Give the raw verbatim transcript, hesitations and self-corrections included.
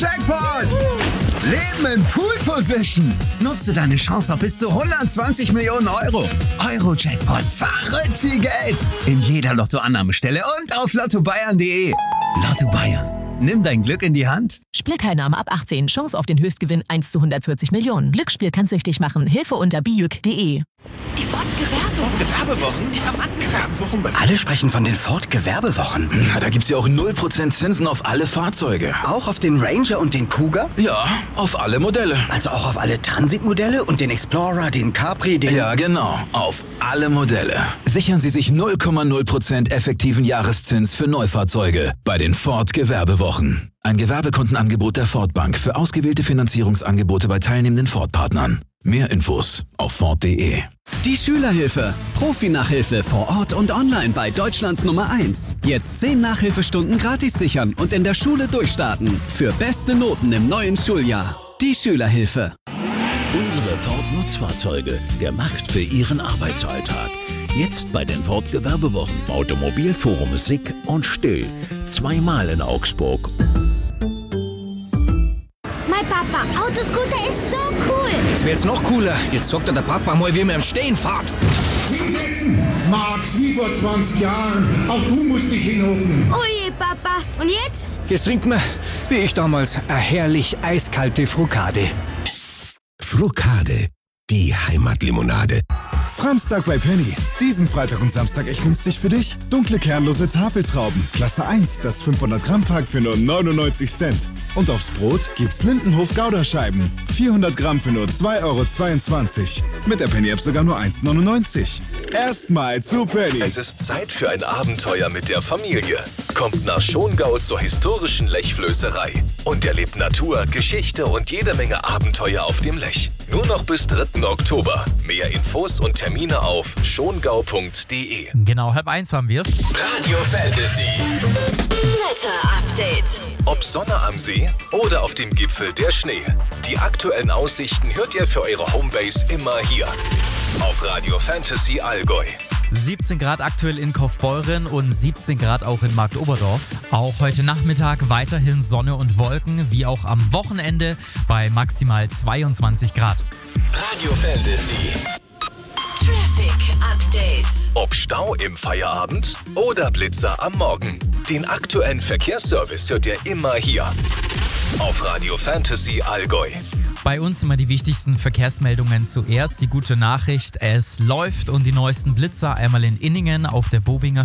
Jackpot! Leben in Pool Position. Nutze deine Chance auf bis zu hundertzwanzig Millionen Euro. Euro-Jackpot, verrückt viel Geld. In jeder Lottoannahmestelle und auf lotto bayern punkt de. Lotto Bayern. Nimm dein Glück in die Hand. Spielteilnahme ab achtzehn. Chance auf den Höchstgewinn eins zu hundertvierzig Millionen. Glücksspiel kann süchtig machen. Hilfe unter bijuk punkt de. Die Ford-Gewerbewochen. Gewerbewochen? Die haben angefangen. Alle sprechen von den Ford-Gewerbewochen. Na, da gibt's ja auch null Prozent Zinsen auf alle Fahrzeuge. Auch auf den Ranger und den Kuga? Ja, auf alle Modelle. Also auch auf alle Transit-Modelle und den Explorer, den Capri, den... Ja, genau. Auf alle Modelle. Sichern Sie sich null Komma null Prozent effektiven Jahreszins für Neufahrzeuge bei den Ford-Gewerbewochen. Ein Gewerbekontenangebot der Ford Bank für ausgewählte Finanzierungsangebote bei teilnehmenden Ford-Partnern. Mehr Infos auf ford punkt de. Die Schülerhilfe. Profi-Nachhilfe vor Ort und online bei Deutschlands Nummer eins. Jetzt zehn Nachhilfestunden gratis sichern und in der Schule durchstarten. Für beste Noten im neuen Schuljahr. Die Schülerhilfe. Unsere Ford-Nutzfahrzeuge, gemacht für Ihren Arbeitsalltag. Jetzt bei den Ford-Gewerbewochen. Automobilforum Sick und Still. Zweimal in Augsburg. Mein Papa, Autoscooter ist so cool. Jetzt wird's noch cooler. Jetzt sagt er der Papa mal, wie man im Stehen fährt. Hinsetzen! Max, wie vor zwanzig Jahren. Auch du musst dich hinhocken. Oh je, Papa. Und jetzt? Jetzt trinkt man, wie ich damals, eine herrlich eiskalte Frucade. Frucade, die Heimatlimonade. Framstag bei Penny. Diesen Freitag und Samstag echt günstig für dich. Dunkle kernlose Tafeltrauben. Klasse eins, das fünfhundert Gramm Pack für nur neunundneunzig Cent. Und aufs Brot gibt's Lindenhof Gouda-Scheiben. vierhundert Gramm für nur zwei Euro zweiundzwanzig. Mit der Penny-App sogar nur eins neunundneunzig. Erstmal zu Penny. Es ist Zeit für ein Abenteuer mit der Familie. Kommt nach Schongau zur historischen Lechflößerei und erlebt Natur, Geschichte und jede Menge Abenteuer auf dem Lech. Nur noch bis dritten Oktober. Mehr Infos und Termine auf schongau punkt de. Genau, halb eins haben wir's. Radio Fantasy. Wetter-Update. Ob Sonne am See oder auf dem Gipfel der Schnee. Die aktuellen Aussichten hört ihr für eure Homebase immer hier. Auf Radio Fantasy Allgäu. siebzehn Grad aktuell in Kaufbeuren und siebzehn Grad auch in Marktoberdorf. Auch heute Nachmittag weiterhin Sonne und Wolken, wie auch am Wochenende bei maximal zweiundzwanzig Grad. Radio Fantasy. Traffic Update. Ob Stau im Feierabend oder Blitzer am Morgen. Den aktuellen Verkehrsservice hört ihr immer hier. Auf Radio Fantasy Allgäu. Bei uns immer die wichtigsten Verkehrsmeldungen zuerst. Die gute Nachricht, es läuft und die neuesten Blitzer einmal in Inningen auf der Bobinger